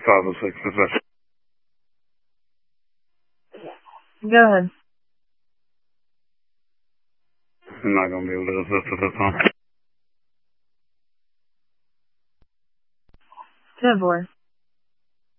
506 possession. Go ahead. I'm not going to be able to assist at this time. 10-4.